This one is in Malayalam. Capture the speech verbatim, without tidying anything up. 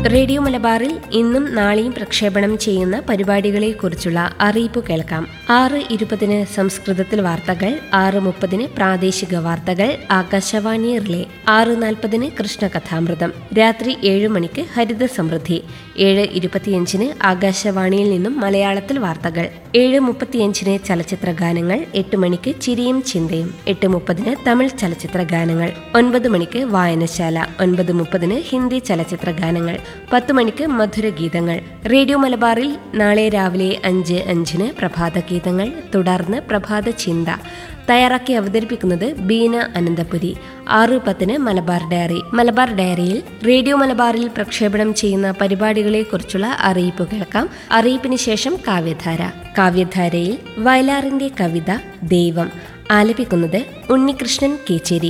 റേഡിയോ മലബാറിൽ ഇന്നും നാളെയും പ്രക്ഷേപണം ചെയ്യുന്ന പരിപാടികളെക്കുറിച്ചുള്ള അറിയിപ്പ് കേൾക്കാം. ആറ് ഇരുപതിന് സംസ്കൃതത്തിൽ വാർത്തകൾ, ആറ് മുപ്പതിന് പ്രാദേശിക വാർത്തകൾ ആകാശവാണി റിലേ, ആറ് നാൽപ്പതിന് കൃഷ്ണകഥാമൃതം, രാത്രി ഏഴ് മണിക്ക് ഹരിത സമൃദ്ധി, ഏഴ് ഇരുപത്തിയഞ്ചിന് ആകാശവാണിയിൽ നിന്നും മലയാളത്തിൽ വാർത്തകൾ, ഏഴ് മുപ്പത്തിയഞ്ചിന് ചലച്ചിത്ര ഗാനങ്ങൾ, എട്ട് മണിക്ക് ചിരിയും ചിന്തയും, എട്ട് മുപ്പതിന് തമിഴ് ചലച്ചിത്ര ഗാനങ്ങൾ, ഒൻപത് മണിക്ക് വായനശാല, ഒൻപത് മുപ്പതിന് ഹിന്ദി ചലച്ചിത്ര ഗാനങ്ങൾ, പത്ത് മണിക്ക് മധുരഗീതങ്ങൾ. റേഡിയോ മലബാറിൽ നാളെ രാവിലെ അഞ്ച് അഞ്ചിന് പ്രഭാത ഗീതങ്ങൾ, തുടർന്ന് പ്രഭാത ചിന്ത. തയ്യാറാക്കി അവതരിപ്പിക്കുന്നത് ബീന അനന്തപുരി. ആറ് പത്തിന് മലബാർ ഡയറി. മലബാർ ഡയറിയിൽ റേഡിയോ മലബാറിൽ പ്രക്ഷേപണം ചെയ്യുന്ന പരിപാടികളെക്കുറിച്ചുള്ള അറിയിപ്പ് കേൾക്കാം. അറിയിപ്പിന് ശേഷം കാവ്യധാര. കാവ്യധാരയിൽ വയലാറിന്റെ കവിത ദൈവം ആലപിക്കുന്നത് ഉണ്ണികൃഷ്ണൻ കേച്ചേരി.